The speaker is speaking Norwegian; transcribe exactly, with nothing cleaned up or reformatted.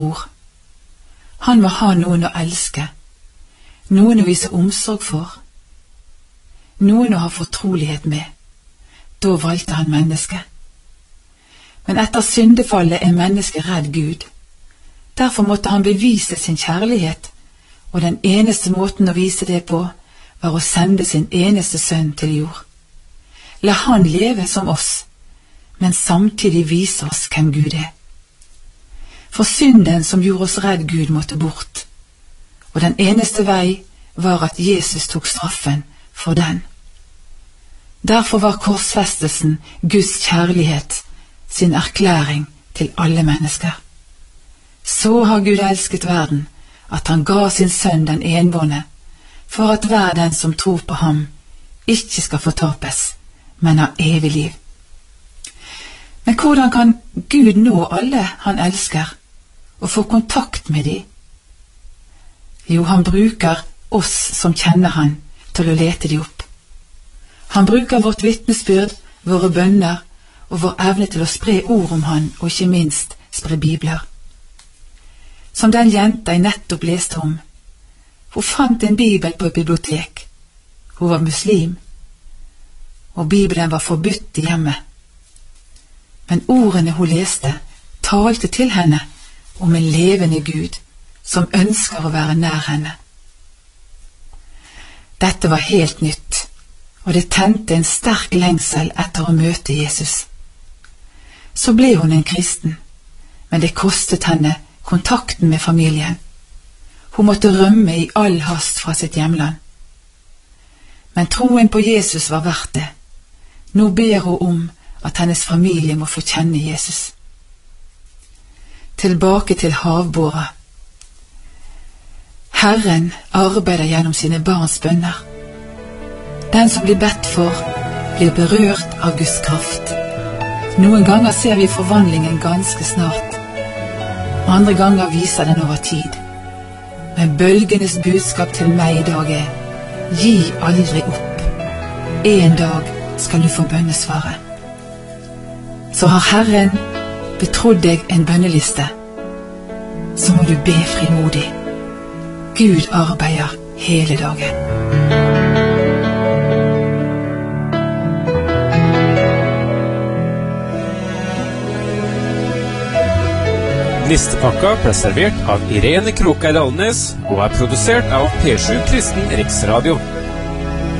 ord. Han må ha noen å elske, noen å vise omsorg for, noen å ha fortrolighet med. Da valgte han mennesket. Men etter syndefallet er mennesket redd Gud. Derfor måtte han bevise sin kjærlighet, og den eneste måten å vise det på var å sende sin eneste sønn til jord. La han leve som oss, men samtidig vise oss hvem Gud er. For synden som gjorde oss redd Gud måtte bort, og den eneste vei var at Jesus tok straffen for den. Derfor var korsfestelsen Guds kjærlighet, sin erklæring til alle mennesker. Så har Gud elsket verden, at han ga sin sønn den enbårne, for at hver den som tror på ham ikke skal fortapes, men ha evig liv. Men hvordan kan Gud nå alle han elsker, og få kontakt med dem? Jo, han bruker oss som kjenner han, til å lete dem opp. Han bruker vårt vitnesbyrd, våre bønner og vår evne til å spre ord om han, og ikke minst spre bibler. Som den jenta jeg nettopp leste om. Hun fant en bibel på et bibliotek. Hun var muslim, og bibelen var forbudt i hjemmet. Men ordene hun leste talte til henne om en levende Gud som ønsker å være nær henne. Dette var helt nytt, og det tente en sterk lengsel etter å møte Jesus. Så ble hun en kristen, men det kostet henne kontakten med familien. Hun måtte rømme i all hast fra sitt hjemland. Men troen på Jesus var verdt det. Nå ber hun om at hennes familie må få kjenne Jesus. Tilbake til havbåra. Herren arbeider gjennom sine barns bønner. Den som blir bedt for, blir berørt av Guds kraft. Noen ganger ser vi forvandlingen ganske snart. Andre ganger viser den over tid. Men bølgenes budskap til meg i dag er: gi aldri opp. En dag skal du få bønnesvaret. Så har Herren betrodd deg en bønneliste, så må du be frimodig. Gud arbeider hele dagen. Listepakka ble servert av Irene Krokeid Alnes og er produsert av P sju Kristen Riksradio.